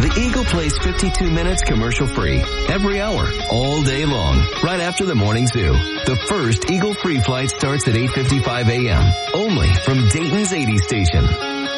The Eagle plays 52 minutes commercial-free every hour, all day long, right after the morning zoo. The first Eagle free flight starts at 8:55 a.m. only from Dayton's 80 station.